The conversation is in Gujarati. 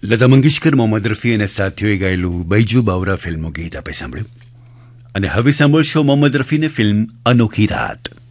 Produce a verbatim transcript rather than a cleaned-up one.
લતા મંગેશકર, મોહમ્મદ રફી અને સાથીઓએ ગાયેલું બૈજુ બાવરા ફિલ્મનું ગીત આપે સાંભળ્યું. અને હવે સાંભળશો મોહમ્મદ રફીની ફિલ્મ અનોખી રાત.